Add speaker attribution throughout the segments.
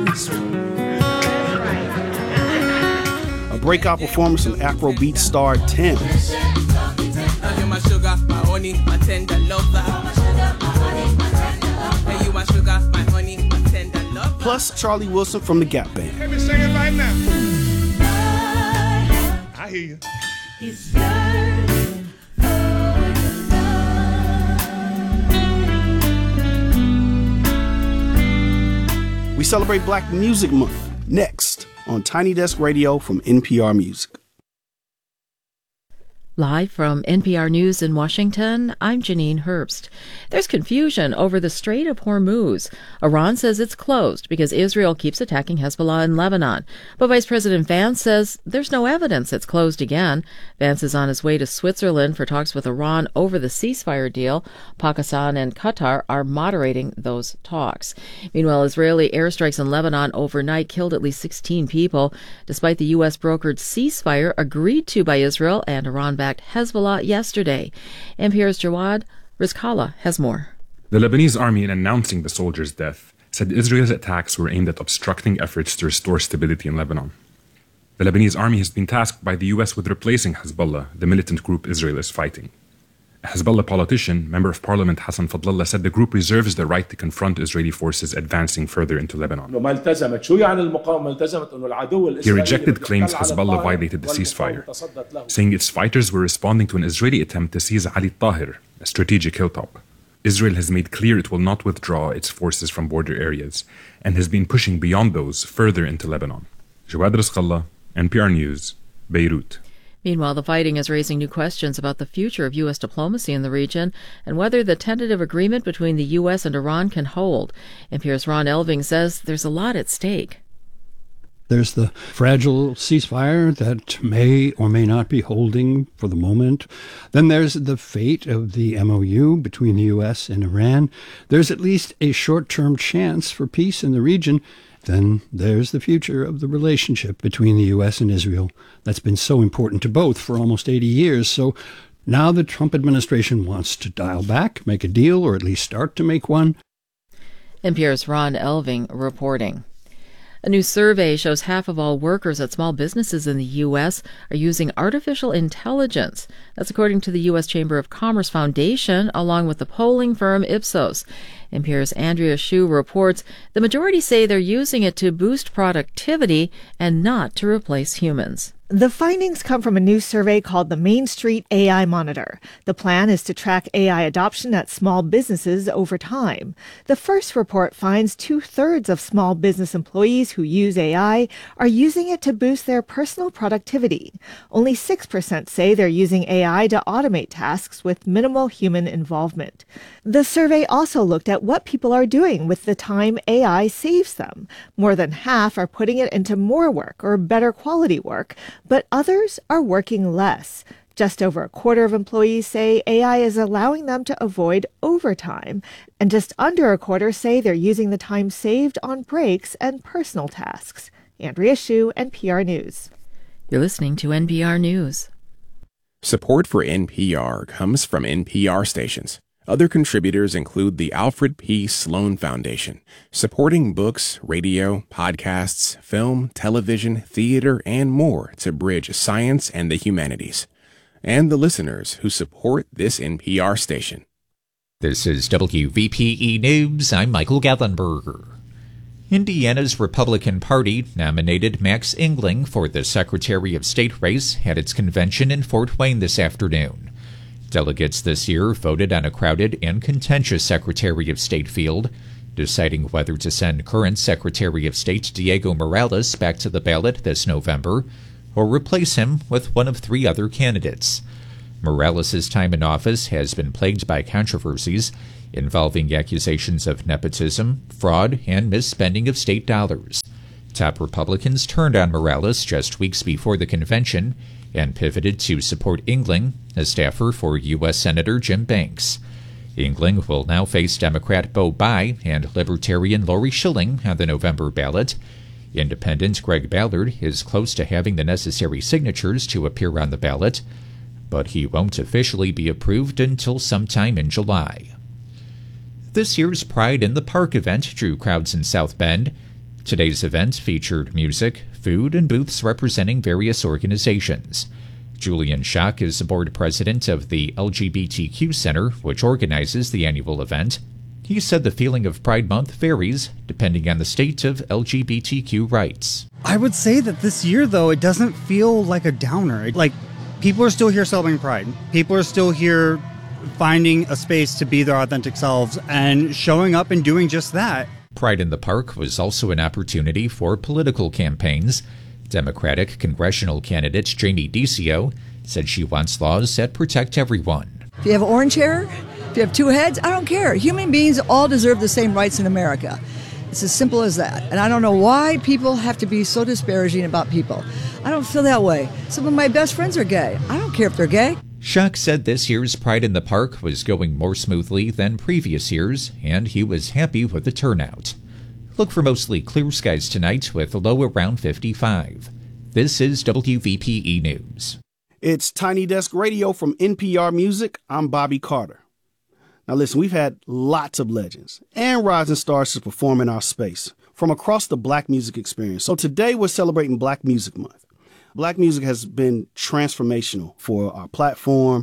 Speaker 1: A breakout performance from Afrobeat star Thames. Plus Charlie Wilson from the Gap Band.
Speaker 2: Let me sing it right now. I hear you.
Speaker 1: We celebrate Black Music Month next on Tiny Desk Radio from NPR Music.
Speaker 3: Live from NPR News in Washington, I'm Janine Herbst. There's confusion over the Strait of Hormuz. Iran says it's closed because Israel keeps attacking Hezbollah in Lebanon. But Vice President Vance says there's no evidence it's closed again. Vance is on his way to Switzerland for talks with Iran over the ceasefire deal. Pakistan and Qatar are moderating those talks. Meanwhile, Israeli airstrikes in Lebanon overnight killed at least 16 people, despite the U.S. brokered ceasefire agreed to by Israel and Iran-backed Hezbollah yesterday. NPR's Jawad Rizkallah has more.
Speaker 4: The Lebanese army, in announcing the soldier's death, said Israel's attacks were aimed at obstructing efforts to restore stability in Lebanon. The Lebanese army has been tasked by the U.S. with replacing Hezbollah, the militant group Israel is fighting. A Hezbollah politician, Member of Parliament Hassan Fadlallah, said the group reserves the right to confront Israeli forces advancing further into Lebanon. He rejected claims Hezbollah violated the ceasefire, saying its fighters were responding to an Israeli attempt to seize Ali Tahir, a strategic hilltop. Israel has made clear it will not withdraw its forces from border areas and has been pushing beyond those further into Lebanon. Jawad Rizkallah, NPR News, Beirut.
Speaker 3: Meanwhile, the fighting is raising new questions about the future of U.S. diplomacy in the region and whether the tentative agreement between the U.S. and Iran can hold. NPR's Ron Elving says there's a lot at stake.
Speaker 5: There's the fragile ceasefire that may or may not be holding for the moment. Then there's the fate of the MOU between the U.S. and Iran. There's at least a short-term chance for peace in the region. Then there's the future of the relationship between the U.S. and Israel that's been so important to both for almost 80 years. So now the Trump administration wants to dial back, make a deal, or at least start to make one.
Speaker 3: NPR's Ron Elving reporting. A new survey shows half of all workers at small businesses in the U.S. are using artificial intelligence. That's according to the U.S. Chamber of Commerce Foundation, along with the polling firm Ipsos. NPR's Andrea Hsu reports the majority say they're using it to boost productivity and not to replace humans.
Speaker 6: The findings come from a new survey called the Main Street AI Monitor. The plan is to track AI adoption at small businesses over time. The first report finds 2/3 of small business employees who use AI are using it to boost their personal productivity. Only 6% say they're using AI to automate tasks with minimal human involvement. The survey also looked at what people are doing with the time AI saves them. More than half are putting it into more work or better quality work, but others are working less. Just over a quarter of employees say AI is allowing them to avoid overtime, and just under a quarter say they're using the time saved on breaks and personal tasks. Andrea Hsu, NPR News.
Speaker 3: You're listening to NPR News.
Speaker 7: Support for NPR comes from NPR stations. Other contributors include the Alfred P. Sloan Foundation, supporting books, radio, podcasts, film, television, theater, and more to bridge science and the humanities. And the listeners who support this NPR station.
Speaker 8: This is WVPE News. I'm Michael Gallenberger. Indiana's Republican Party nominated Max Engling for the Secretary of State race at its convention in Fort Wayne this afternoon. Delegates this year voted on a crowded and contentious Secretary of State field, deciding whether to send current Secretary of State Diego Morales back to the ballot this November or replace him with one of 3 other candidates. Morales' time in office has been plagued by controversies involving accusations of nepotism, fraud, and misspending of state dollars. Top Republicans turned on Morales just weeks before the convention and pivoted to support Engling, a staffer for U.S. Senator Jim Banks. Engling will now face Democrat Bo Bai and Libertarian Lori Schilling on the November ballot. Independent Greg Ballard is close to having the necessary signatures to appear on the ballot, but he won't officially be approved until sometime in July. This year's Pride in the Park event drew crowds in South Bend. Today's event featured music, food, and booths representing various organizations. Julian Schack is the board president of the LGBTQ Center, which organizes the annual event. He said the feeling of Pride Month varies depending on the state of LGBTQ rights.
Speaker 2: I would say that this year, though, it doesn't feel like a downer. Like, people are still here celebrating Pride. People are still here finding a space to be their authentic selves and showing up and doing just that.
Speaker 8: Pride in the Park was also an opportunity for political campaigns. Democratic congressional candidate Jamie DiCio said she wants laws that protect everyone.
Speaker 9: If you have orange hair, if you have two heads, I don't care. Human beings all deserve the same rights in America. It's as simple as that. And I don't know why people have to be so disparaging about people. I don't feel that way. Some of my best friends are gay. I don't care if they're gay.
Speaker 8: Schack said this year's Pride in the Park was going more smoothly than previous years, and he was happy with the turnout. Look for mostly clear skies tonight with a low around 55. This is WVPE News.
Speaker 1: It's Tiny Desk Radio from NPR Music. I'm Bobby Carter. Now listen, we've had lots of legends and rising stars to perform in our space from across the Black music experience. So today we're celebrating Black Music Month. Black music has been transformational for our platform,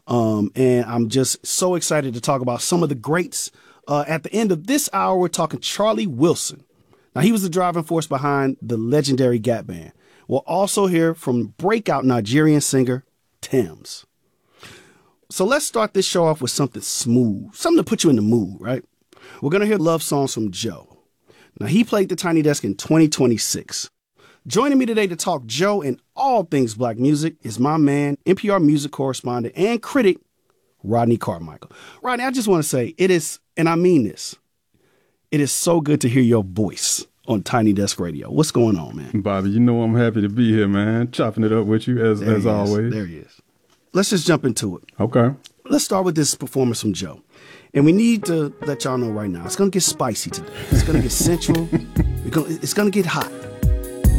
Speaker 1: and I'm just so excited to talk about some of the greats. At the end of this hour, we're talking Charlie Wilson. Now, he was the driving force behind the legendary Gap Band. We'll also hear from breakout Nigerian singer Tems. So let's start this show off with something smooth, something to put you in the mood, right? We're going to hear love songs from Joe. Now, he played the Tiny Desk in 2026. Joining me today to talk Joe and all things Black music is my man, NPR music correspondent and critic, Rodney Carmichael. Rodney, I just want to say it is, and I mean this, it is so good to hear your voice on Tiny Desk Radio. What's going on, man?
Speaker 10: Bobby, you know I'm happy to be here, man. Chopping it up with you as always.
Speaker 1: There he is. Let's just jump into it.
Speaker 10: Okay.
Speaker 1: Let's start with this performance from Joe. And we need to let y'all know right now, it's going to get spicy today. It's going to get sensual. It's going to get hot.